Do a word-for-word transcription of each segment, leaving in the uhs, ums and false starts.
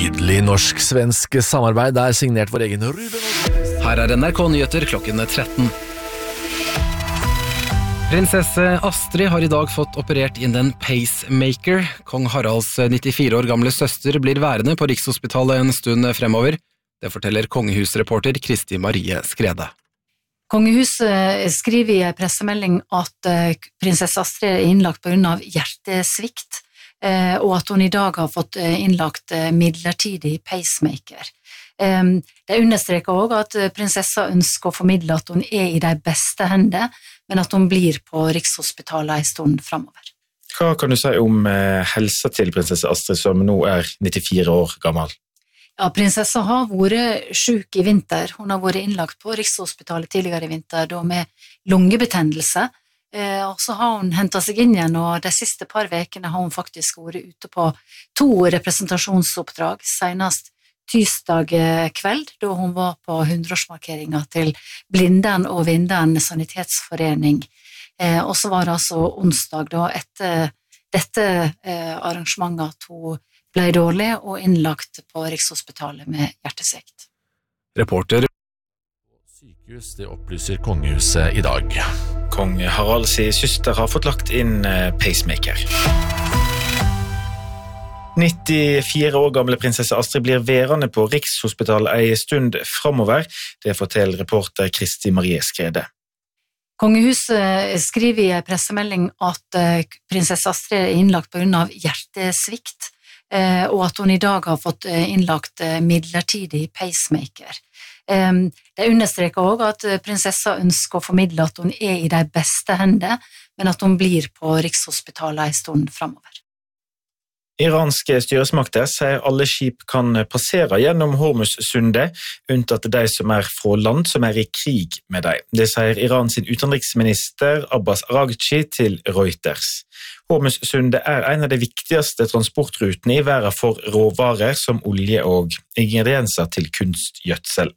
Nydelig norsk-svensk samarbeid der signert vår egen Ruben. Her er N R K-nyheter klokken tretten. Prinsesse Astrid har i dag fått operert inn en pacemaker. Kong Haralds nittifire år gamle søster blir værende på Rikshospitalet en stund fremover. Det forteller kongehusreporter Kristi Marie Skrede. Kongehuset skriver i en pressemelding at prinsesse Astrid er innlagt på grunn av hjertesvikt, og at hun i dag har fått innlagt midlertidig pacemaker. Det understreker også at prinsessa ønsker å formidle at hun er i de beste hender, men at hun blir på Rikshospitalet en stund fremover. Hva kan du si om helsa til prinsesse Astrid, som nå er nittifire år gammel? Ja, prinsessa har vært syk i vinter. Hun har vært innlagt på Rikshospitalet tidligere i vinter, da med lungebetennelse. Eh, og så har hun hentet seg inn igjen, og de siste par vekene har hun faktisk vært ute på to representasjonsoppdrag, senest tirsdag kveld, da hun var på hundreårsmarkeringen til Blinden og Vinden sanitetsforening. Eh, og så var det altså onsdag, da etter dette eh, arrangementet at hun ble dårlig og innlagt på Rikshospitalet med hjertesvikt. Reporter Sykehus, det opplyser kongehuset i dag. Kong Haralds søster har fått lagt inn pacemaker. nittifire år gamle prinsesse Astrid blir værende på Rikshospitalet en stund fremover. Det forteller reporter Kristi Marie Skrede. Kongehuset skriver i en pressemelding at prinsesse Astrid er innlagt på grunn av hjertesvikt, og at hun i dag har fått innlagt midlertidig pacemaker. Det understreker også at prinsessa ønsker å formidle at hun er i de beste hender, men at hun blir på Rikshospitalet en stund fremover. Iranske styresmakter sier alle skip kan passere gjennom Hormuzsundet, unntatt de som er fra land som er i krig med dem. Det sier Irans utenriksminister Abbas Araghchi til Reuters. Hormuzsundet er en av de viktigste transportrutene i verden for råvarer som olje og ingredienser til kunstgjødsel.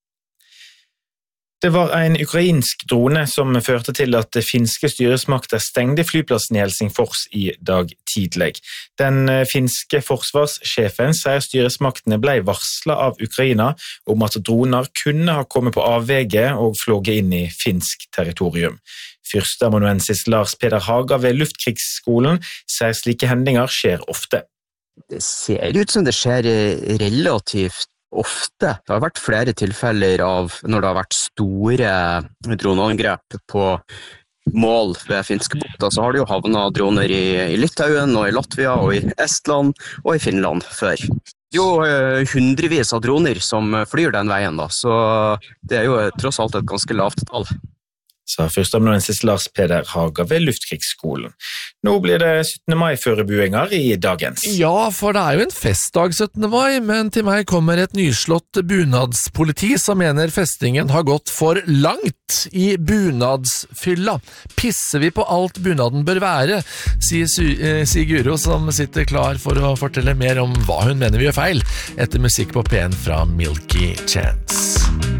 Det var en ukrainsk drone som førte til at finske styresmakter stengte flyplassen i Helsingfors i dag tidlig. Den finske forsvarssjefen sier styresmaktene ble varslet av Ukraina om at droner kunne ha kommet på avvege og flåget inn i finsk territorium. Førsteamanuensis Lars Peder Haga ved Luftkrigsskolen sier slike hendinger skjer ofte. Det ser ut som det skjer relativt ofte. Det har vært flere tilfeller av når det har vært store droneangrep på mål ved finskebukta, så har det jo havnet droner i, i Litauen og i Latvia og i Estland og i Finland før. Jo, hundrevis av droner som flyr den veien da, så det er jo tross alt et ganske lavt tall. Sa førsteamanuensis Lars Peder Haga ved Luftkrigsskolen. Nå blir det syttende mai-førebuinger i dagens. Ja, for det er jo en festdag syttende mai, men til meg kommer et nyslått bunadspoliti som mener festingen har gått for langt i bunadsfylla. Pisser vi på alt bunaden bør være, sier Siguro, som sitter klar for å fortelle mer om hva hun mener vi gjør feil, etter musikk på P en fra Milky Chance.